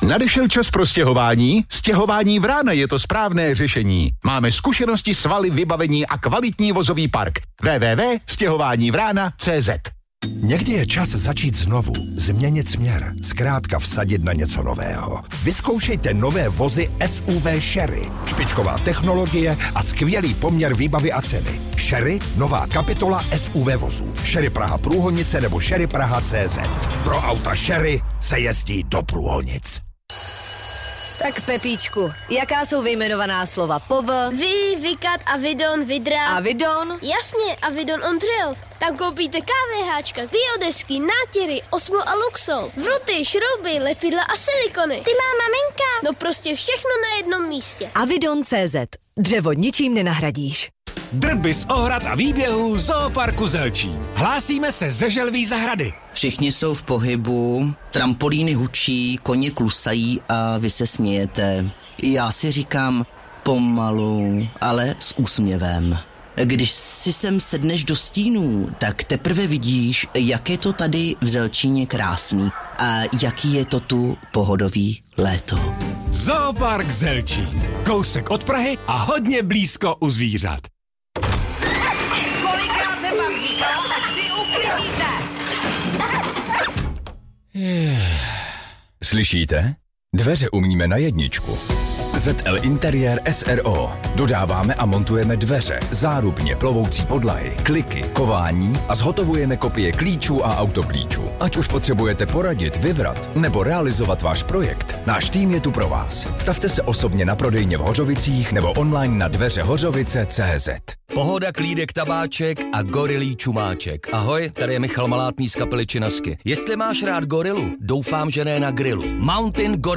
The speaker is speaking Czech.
Nadešel čas pro stěhování? Stěhování Vrána je to správné řešení. Máme zkušenosti, svaly, vybavení a kvalitní vozový park. www.stěhovánívrana.cz. Někdy je čas začít znovu, změnit směr, zkrátka vsadit na něco nového. Vyzkoušejte nové vozy SUV Sherry. Špičková technologie a skvělý poměr výbavy a ceny. Sherry, nová kapitola SUV vozů. Sherry Praha Průhonice nebo Sherry Praha CZ. Pro auta Sherry se jezdí do průhonic. Tak Pepíčku, jaká jsou vyjmenovaná slova vykat, avidon, vidra. Avidon? Jasně, Avidon Ondřejov. Tam koupíte KVHčka, biodesky, nátěry, Osmo a Luxol, vruty, šrouby, lepidla a silikony. Ty má maminka. No prostě všechno na jednom místě. Avidon.cz. Dřevo ničím nenahradíš. Drby z ohrad a výběhů Zooparku Zelčín. Hlásíme se ze Želví zahrady. Všichni jsou v pohybu, trampolíny hučí, koně klusají a vy se smějete. Já si říkám pomalu, ale s úsměvem. Když si sem sedneš do stínů, tak teprve vidíš, jak je to tady v Zelčíně krásný a jaký je to tu pohodový léto. Zoopark Zelčín. Kousek od Prahy a hodně blízko u zvířat. Kolikrát jsem vám říkal, tak si uklidíte. Slyšíte? Dveře umíme na jedničku. ZL Interiér SRO. Dodáváme a montujeme dveře, zárubně, plovoucí podlahy, kliky, kování a zhotovujeme kopie klíčů a autoklíčů. Ať už potřebujete poradit, vybrat nebo realizovat váš projekt, náš tým je tu pro vás. Stavte se osobně na prodejně v Hořovicích nebo online na dveřehořovice.cz. Pohoda, klídek, tabáček a gorilí čumáček. Ahoj, tady je Michal Malátný z kapely Činasky. Jestli máš rád gorilu, doufám, že ne na grilu. Mountain Gorilla